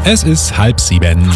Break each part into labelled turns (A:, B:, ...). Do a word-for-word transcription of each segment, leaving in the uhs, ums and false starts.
A: Es ist halb sieben.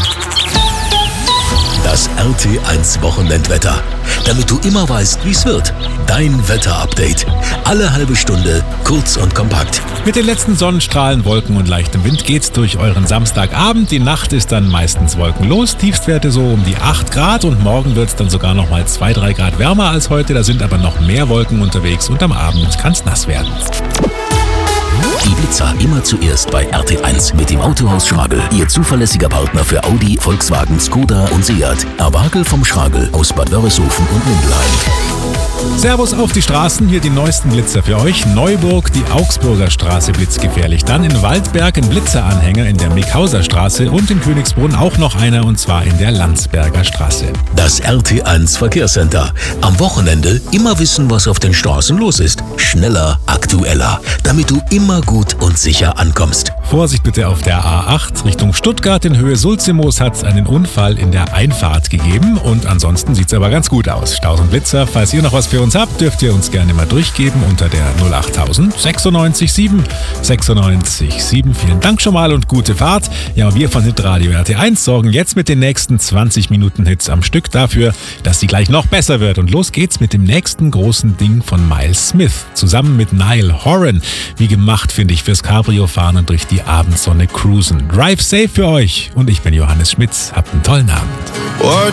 B: Das R T eins Wochenendwetter. Damit du immer weißt, wie es wird. Dein Wetterupdate. Alle halbe Stunde, kurz und kompakt.
A: Mit den letzten Sonnenstrahlen, Wolken und leichtem Wind geht's durch euren Samstagabend. Die Nacht ist dann meistens wolkenlos. Tiefstwerte so um die acht Grad und morgen wird's dann sogar noch mal zwei, drei Grad wärmer als heute. Da sind aber noch mehr Wolken unterwegs und am Abend kann's nass werden.
B: Die Blitzer immer zuerst bei R T eins mit dem Autohaus Schragel. Ihr zuverlässiger Partner für Audi, Volkswagen, Skoda und Seat. Erwagel vom Schragel aus Bad Wörishofen und Mindelheim.
A: Servus auf die Straßen, hier die neuesten Blitzer für euch. Neuburg, die Augsburger Straße blitzgefährlich. Dann in Waldberg ein Blitzeranhänger in der Mickhauser Straße und in Königsbrunn auch noch einer und zwar in der Landsberger Straße.
B: Das R T eins Verkehrscenter. Am Wochenende immer wissen, was auf den Straßen los ist. Schneller, aktueller, damit du immer gut und sicher ankommst.
A: Vorsicht bitte auf der A acht Richtung Stuttgart in Höhe Sulzimoos hat es einen Unfall in der Einfahrt gegeben und ansonsten sieht es aber ganz gut aus. Staus und Blitzer, falls ihr noch was für uns habt, dürft ihr uns gerne mal durchgeben unter der null achttausend sechsundneunzig sieben sechsundneunzig sieben. Vielen Dank schon mal und gute Fahrt. Ja, wir von Hitradio R T eins sorgen jetzt mit den nächsten zwanzig Minuten Hits am Stück dafür, dass sie gleich noch besser wird. Und los geht's mit dem nächsten großen Ding von Miles Smith zusammen mit Niall Horan. Wie gemacht, finde ich, fürs Cabrio fahren und durch die Abendsonne cruisen. Drive safe für euch und ich bin Johannes Schmitz. Habt einen tollen Abend.